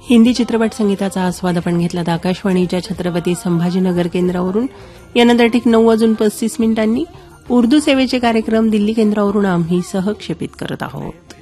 हिंदी चित्रपट संगीताचा आस्वाद आपण घेतला आकाशवाणीच्या छत्रपती संभाजीनगर केंद्रावरून. यानंतर ठीक 9:35 उर्दू सेवेचे कार्यक्रम दिल्ली केंद्रावरून आम्ही सहक्षेपित करत आहोत.